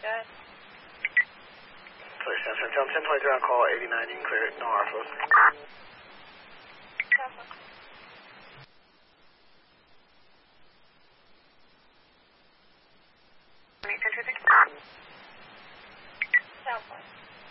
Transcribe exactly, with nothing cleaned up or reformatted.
Good. Clear, San Francisco. ten twenty-three on call, eighty ninety, clear, no R F Os. Seven. Seven.